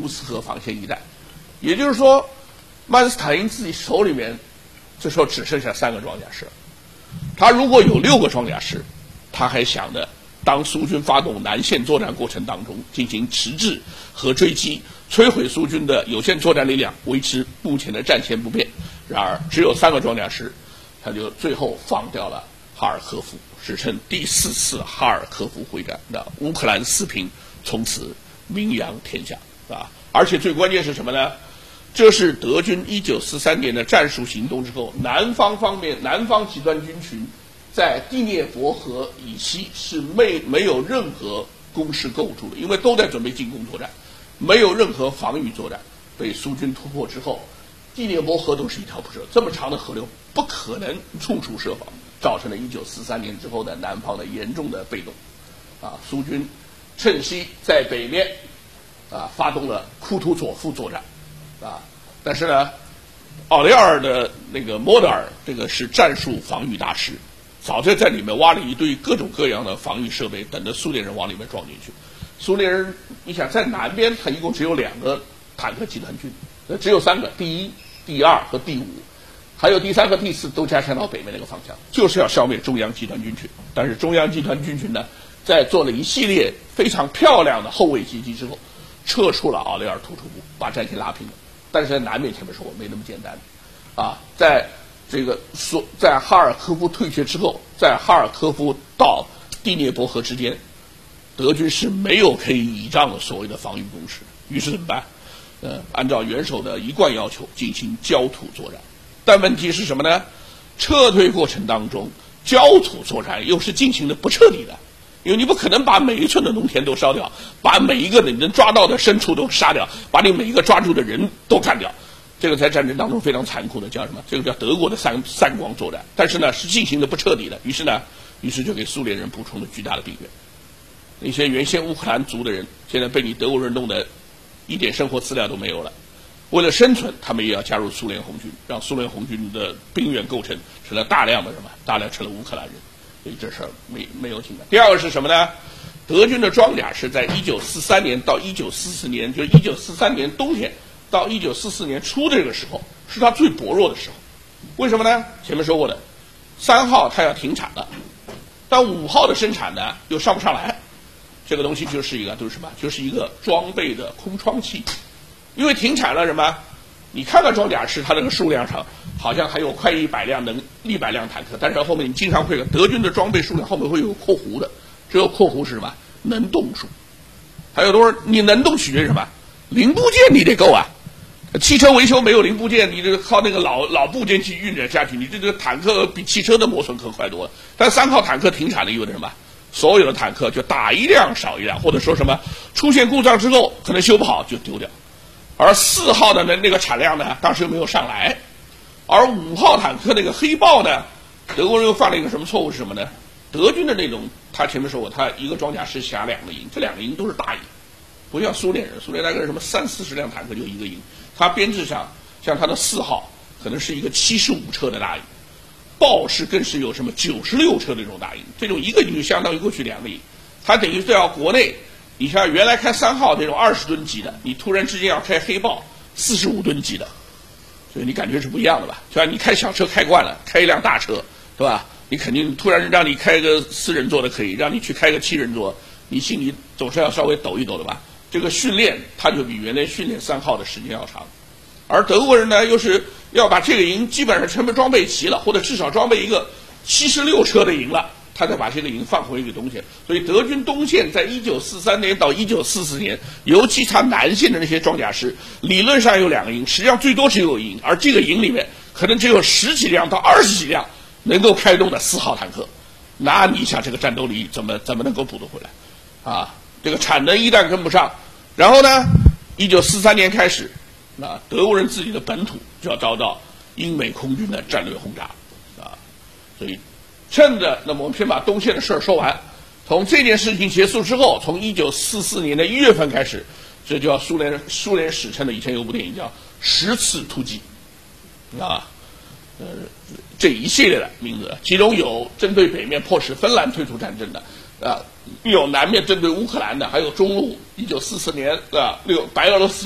乌斯河防线一带。也就是说，曼斯坦因自己手里面这时候只剩下3个装甲师，他如果有6个装甲师，他还想着当苏军发动南线作战过程当中进行迟滞和追击，摧毁苏军的有限作战力量，维持目前的战线不变。然而只有3个装甲师，他就最后放掉了哈尔科夫，史称第4次哈尔科夫会战。那乌克兰四平从此名扬天下啊！而且最关键是什么呢？这是德军1943年的战术行动之后，南方极端军群在第聂伯河以西是没有任何攻势构筑的，因为都在准备进攻作战，没有任何防御作战。被苏军突破之后，第聂伯河都是一条不折，这么长的河流不可能处处设防，造成了1943年之后的南方的严重的被动。苏军趁机在北面发动了库图佐夫作战。但是呢，奥列尔的那个莫德尔这个是战术防御大师，早就在里面挖了一堆各种各样的防御设备，等着苏联人往里面撞进去。苏联人，你想在南边，他一共只有2个坦克集团军，只有3个，第1、第2和第5，还有第3和第4都加强到北面那个方向，就是要消灭中央集团军群。但是中央集团军群呢，在做了一系列非常漂亮的后卫袭击之后，撤出了奥列尔突出部，把战线拉平了。但是在南面前面说没那么简单，在哈尔科夫退却之后，在哈尔科夫到第聂伯河之间，德军是没有可以倚仗的所谓的防御工事。于是怎么办？按照元首的一贯要求进行焦土作战。但问题是什么呢？撤退过程当中，焦土作战又是进行的不彻底的。因为你不可能把每一寸的农田都烧掉，把每一个你能抓到的牲畜都杀掉，把你每一个抓住的人都干掉，这个在战争当中非常残酷的，叫什么？这个叫德国的三光作战。但是呢，是进行的不彻底的，于是就给苏联人补充了巨大的兵源。那些原先乌克兰族的人，现在被你德国人弄得一点生活资料都没有了。为了生存，他们也要加入苏联红军，让苏联红军的兵源构成成了大量成了乌克兰人。所以这事儿没有进展。第二个是什么呢？德军的装甲是在1943年到1944年，就是1943年冬天到1944年初这个时候，是它最薄弱的时候。为什么呢？前面说过的，3号它要停产了，但5号的生产呢又上不上来。这个东西就是一个装备的空窗期，因为停产了什么？你看看装甲师，它这个数量上好像还有快100辆坦克，但是后面你经常会德军的装备数量后面会有括弧的，这个括弧是什么？能动数。还有多少？你能动取决于什么？零部件你得够啊。汽车维修没有零部件，你这个靠那个老部件去运着下去，你这个坦克比汽车的磨损可快多了。但3号坦克停产的意味着什么？所有的坦克就打一辆少一辆，或者说什么出现故障之后可能修不好就丢掉。而4号的那个产量呢，当时没有上来。而5号坦克那个黑豹呢，德国人又犯了一个什么错误是什么呢？德军的那种，他前面说过，他一个装甲师辖2个营，这2个营都是大营，不像苏联人，苏联大概什么30-40辆坦克就一个营，他编制上像他的4号可能是一个75车的大营，豹式更是有什么96车的这种大营，这种一个营就相当于过去2个营，他等于是要国内。你像原来开3号这种20吨级的，你突然之间要开黑豹45吨级的，所以你感觉是不一样的吧？就像你开小车开惯了，开一辆大车，对吧？你肯定突然让你开个4人座的可以，让你去开个7人座，你心里总是要稍微抖一抖的吧？这个训练它就比原来训练3号的时间要长，而德国人呢，又是要把这个营基本上全部装备齐了，或者至少装备一个76车的营了。他再把这个营放回给东线，所以德军东线在1943年到1944年，尤其他南线的那些装甲师，理论上有2个营，实际上最多只有1营，而这个营里面可能只有10几辆到20几辆能够开动的4号坦克，那你想这个战斗力怎么能够补得回来？这个产能一旦跟不上，然后呢，1943年开始，德国人自己的本土就要遭到英美空军的战略轰炸，所以。趁着，那么我们先把东线的事儿说完。从这件事情结束之后，从1944年的1月份开始，这叫苏联史称的，以前有部电影叫10次突击，这一系列的名字，其中有针对北面迫使芬兰退出战争的，有南面针对乌克兰的，还有中路1944年白俄罗斯。